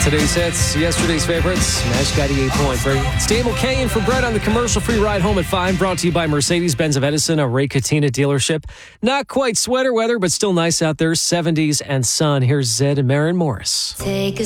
Today's hits, yesterday's favorites. Magic 88.3. It's Dave McKay in for Brett on the commercial-free ride home at 5. Brought to you by Mercedes-Benz of Edison, a Ray Catena dealership. Not quite sweater weather, but still nice out there. 70s and sun. Here's Zed and Maren Morris. Take a